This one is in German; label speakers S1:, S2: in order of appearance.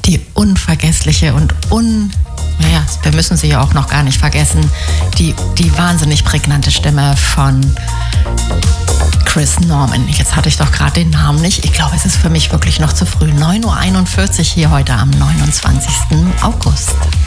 S1: Die unvergessliche und naja, wir müssen sie ja auch noch gar nicht vergessen, die wahnsinnig prägnante Stimme von Chris Norman. Jetzt hatte ich doch gerade den Namen nicht. Ich glaube, es ist für mich wirklich noch zu früh. 9:41 Uhr hier heute am 29. August.